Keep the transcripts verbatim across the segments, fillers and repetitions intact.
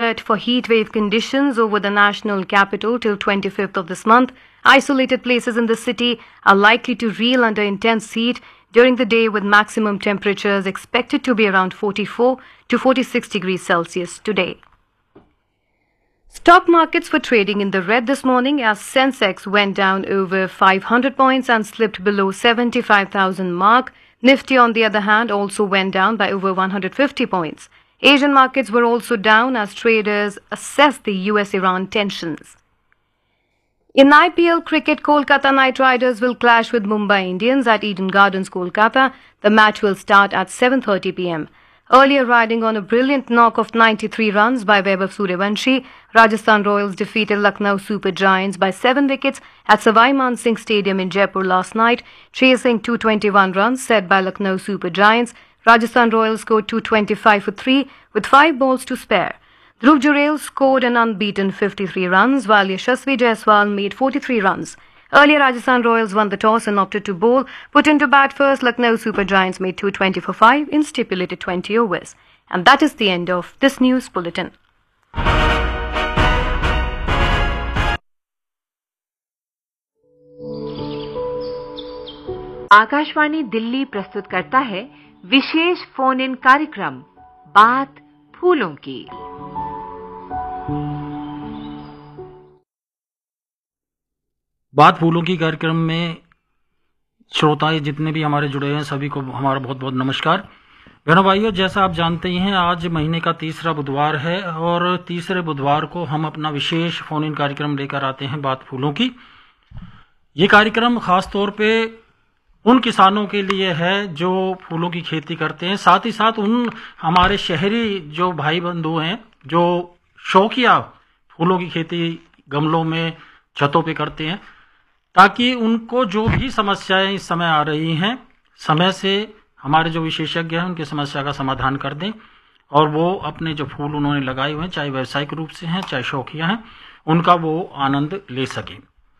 alert for heat wave conditions over the national capital till twenty-fifth of this month. Isolated places in the city are likely to reel under intense heat during the day, with maximum temperatures expected to be around forty-four to forty-six degrees Celsius today. Stock markets were trading in the red this morning as Sensex went down over five hundred points and slipped below seventy-five thousand mark. Nifty, on the other hand, also went down by over one hundred fifty points. Asian markets were also down as traders assessed the U S Iran tensions. In I P L cricket, Kolkata Knight Riders will clash with Mumbai Indians at Eden Gardens, Kolkata. The match will start at seven thirty p m Earlier, riding on a brilliant knock of ninety-three runs by Vaibhav Suryavanshi, Rajasthan Royals defeated Lucknow Super Giants by seven wickets at Savai Man Singh Stadium in Jaipur last night, chasing two hundred twenty-one runs set by Lucknow Super Giants. Rajasthan Royals scored two hundred twenty-five for three with five balls to spare. Dhruv Jurel scored an unbeaten fifty-three runs, while Yashasvi Jaiswal made forty-three runs. Earlier, Rajasthan Royals won the toss and opted to bowl. Put into bat first, Lucknow Super Giants made two hundred twenty for five in stipulated twenty overs. And that is the end of this news bulletin. Akashvani Delhi प्रस्तुत करता है विशेष phone in कार्यक्रम बात फूलों की। बात फूलों की कार्यक्रम में श्रोताएं जितने भी हमारे जुड़े हैं सभी को हमारा बहुत बहुत नमस्कार। बहनों भाइयों, जैसा आप जानते ही हैं, आज महीने का तीसरा बुधवार है और तीसरे बुधवार को हम अपना विशेष फोन इन कार्यक्रम लेकर आते हैं बात फूलों की। ये कार्यक्रम खास तौर पे उन किसानों के लिए है जो फूलों की खेती करते हैं, साथ ही साथ उन हमारे शहरी जो भाई बंधु हैं जो शौकिया फूलों की खेती गमलों में छतों पे करते हैं, ताकि उनको जो भी समस्याएं इस समय आ रही हैं समय से हमारे जो विशेषज्ञ हैं उनकी समस्या का समाधान कर दें और वो अपने जो फूल उन्होंने लगाए हुए हैं, चाहे व्यावसायिक रूप से हैं चाहे शौकिया हैं, उनका वो आनंद ले सकें।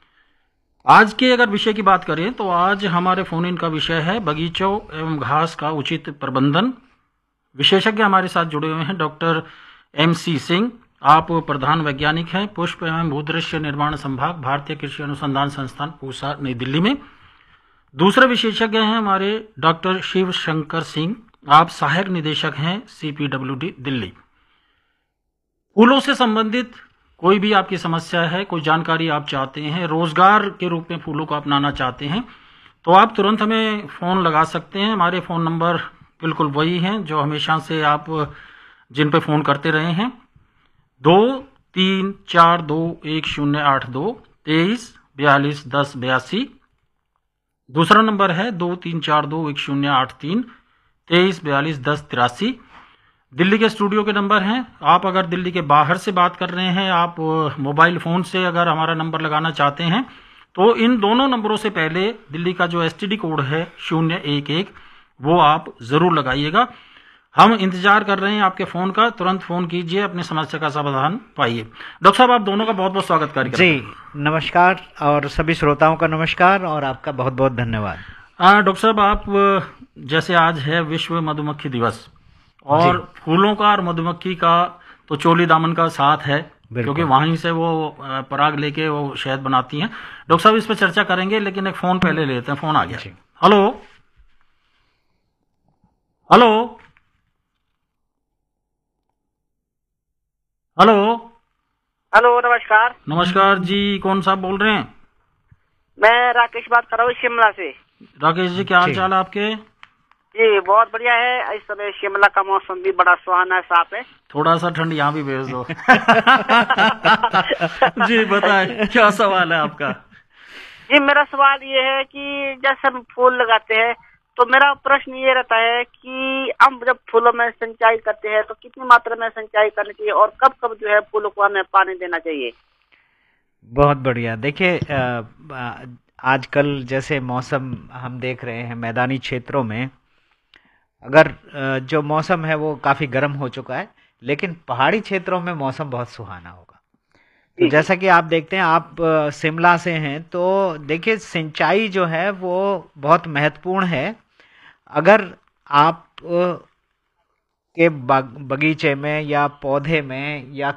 आज के अगर विषय की बात करें तो आज हमारे फोन इन का विषय है बगीचों एवं घास का उचित प्रबंधन। विशेषज्ञ हमारे साथ जुड़े हुए हैं डॉक्टर एम सी सिंह। आप प्रधान वैज्ञानिक हैं, पुष्प एवं भूदृश्य निर्माण संभाग, भारतीय कृषि अनुसंधान संस्थान, पूसा, नई दिल्ली में। दूसरे विशेषज्ञ हैं हमारे डॉक्टर शिव शंकर सिंह। आप सहायक निदेशक हैं, C P W D, Delhi. फूलों से संबंधित कोई भी आपकी समस्या है, कोई जानकारी आप चाहते हैं, रोजगार के रूप में फूलों को अपनाना चाहते हैं, तो आप तुरंत हमें फोन लगा सकते हैं। हमारे फोन नंबर बिल्कुल वही हैं जो हमेशा से आप जिन पे फोन करते रहे हैं, दो तीन चार दो एक शून्य आठ दो तेईस बयालीस दस बयासी। दूसरा नंबर है दो तीन चार दो एक शून्य आठ तीन तेईस बयालीस दस तिरासी। दिल्ली के स्टूडियो के नंबर हैं। आप अगर दिल्ली के बाहर से बात कर रहे हैं, आप मोबाइल फोन से अगर हमारा नंबर लगाना चाहते हैं, तो इन दोनों नंबरों से पहले दिल्ली का जो एस टी डी कोड है शून्य एक एक, वो आप जरूर लगाइएगा। हम इंतजार कर रहे हैं आपके फोन का, तुरंत फोन कीजिए, अपनी समस्या का समाधान पाइए। डॉक्टर साहब, आप दोनों का बहुत बहुत स्वागत करेंगे। जी नमस्कार, और सभी श्रोताओं का नमस्कार और आपका बहुत बहुत धन्यवाद। डॉक्टर साहब, आप जैसे आज है विश्व मधुमक्खी दिवस, और फूलों का और मधुमक्खी का तो चोली दामन का साथ है, क्योंकि वहीं से वो पराग लेके वो शहद बनाती हैं। डॉक्टर साहब, इस पर चर्चा करेंगे, लेकिन एक फोन पहले लेते हैं। फोन आ गया। हेलो हेलो हेलो हेलो, नमस्कार। नमस्कार जी, कौन साहब बोल रहे हैं? मैं राकेश बात कर रहा हूँ शिमला से। राकेश जी, क्या हाल चाल है आपके? जी बहुत बढ़िया है। इस समय शिमला का मौसम भी बड़ा सुहाना है, साफ है। थोड़ा सा ठंड यहाँ भी भेज दो। जी बताएं, क्या सवाल है आपका? जी मेरा सवाल ये है कि जैसे हम फूल लगाते हैं तो मेरा प्रश्न ये रहता है कि हम जब फूलों में सिंचाई करते हैं तो कितनी मात्रा में सिंचाई करनी चाहिए और कब कब जो है फूलों को हमें पानी देना चाहिए? बहुत बढ़िया। देखिए, आजकल जैसे मौसम हम देख रहे हैं मैदानी क्षेत्रों में, अगर जो मौसम है वो काफी गर्म हो चुका है, लेकिन पहाड़ी क्षेत्रों में मौसम बहुत सुहाना होगा। तो जैसा कि आप देखते हैं, आप शिमला से हैं, तो देखिए सिंचाई जो है वो बहुत महत्वपूर्ण है। अगर आप के बगीचे में या पौधे में या